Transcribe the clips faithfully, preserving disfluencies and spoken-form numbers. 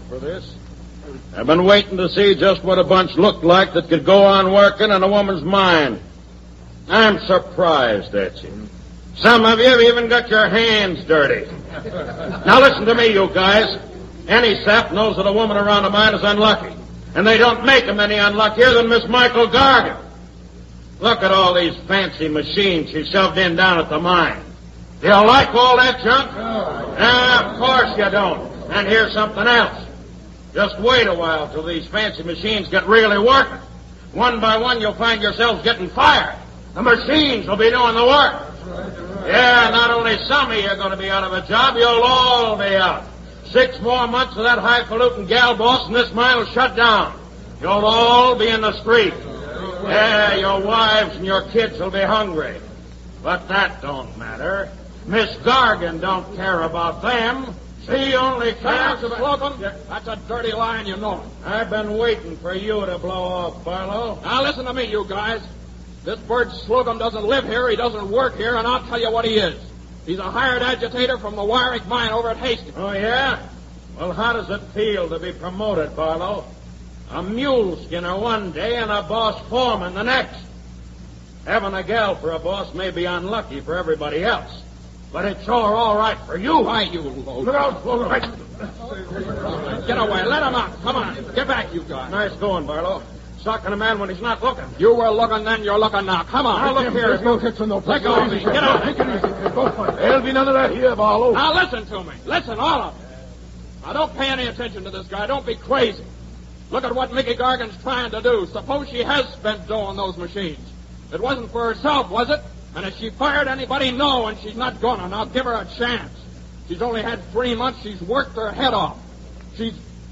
for this. I've been waiting to see just what a bunch looked like that could go on working in a woman's mind. I'm surprised at you. Some of you have even got your hands dirty. Now listen to me, you guys. Any sap knows that a woman around a mine is unlucky. And they don't make them any unluckier than Miss Michael Gargan. Look at all these fancy machines she shoved in down at the mine. Do you like all that junk? No. Ah, of course you don't. And here's something else. Just wait a while till these fancy machines get really working. One by one, you'll find yourselves getting fired. The machines will be doing the work. Yeah, not only some of you are going to be out of a job, you'll all be out. Six more months of that highfalutin gal boss and this mine will shut down. You'll all be in the street. Yeah, your wives and your kids will be hungry. But that don't matter. Miss Gargan don't care about them. She only cares about... Slocum, that's a dirty lie and you know it. I've been waiting for you to blow off, Barlow. Now listen to me, you guys. This bird Slocum doesn't live here, he doesn't work here, and I'll tell you what he is. He's a hired agitator from the Wyrick mine over at Hastings. Oh, yeah? Well, how does it feel to be promoted, Barlow? A mule skinner one day and a boss foreman the next. Having a gal for a boss may be unlucky for everybody else, but it's sure all right for you. Why, you low... Look out, Slocum. Get away, let him out. Come on, get back, you guys. Nice going, Barlow. Socking a man when he's not looking. You were looking then, you're looking now. Come on. Now, look here. There's no hits and no Let go of me. Get out. Take it easy. Go for it. There'll be none of that here, Barlow. Now, listen to me. Listen, all of you. Now, don't pay any attention to this guy. Don't be crazy. Look at what Mickey Gargan's trying to do. Suppose she has spent dough on those machines. It wasn't for herself, was it? And if she fired anybody, no, and she's not gonna. Now, give her a chance. She's only had three months. She's worked her head off. She's...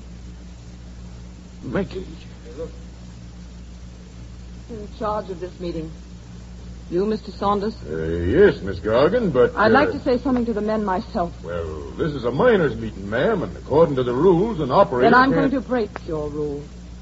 Mickey. In charge of this meeting. You, Mister Saunders? Uh, yes, Miss Gargan, but... I'd uh, like to say something to the men myself. Well, this is a miners' meeting, ma'am, and according to the rules, an operator Then I'm can't... going to break your rule.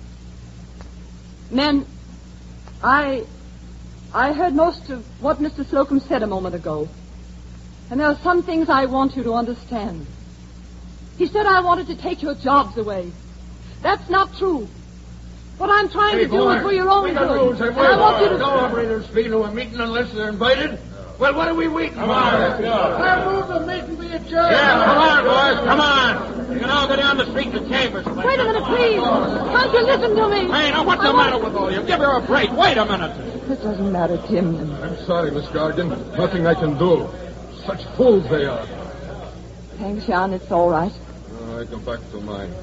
Men, I... I heard most of what Mister Slocum said a moment ago. And there are some things I want you to understand. He said I wanted to take your jobs away. That's not true. What I'm trying Hey, to do is for your own we good. got rules, And I want you to... No operators speak to a meeting unless they're invited. Well, what are we waiting Come for? on, let's go. I move the meeting be adjourned. Yeah, come on, boys, come on. You can all go down the street to Chambers. Wait a minute, please. Can't you listen to me? Hey, now, what's I the want- matter with all you? Give her a break. Wait a minute. It doesn't matter, Tim. I'm sorry, Miss Gargan. Nothing I can do. Such fools they are. Thanks, Jan. It's all right. Uh, I come back to mine.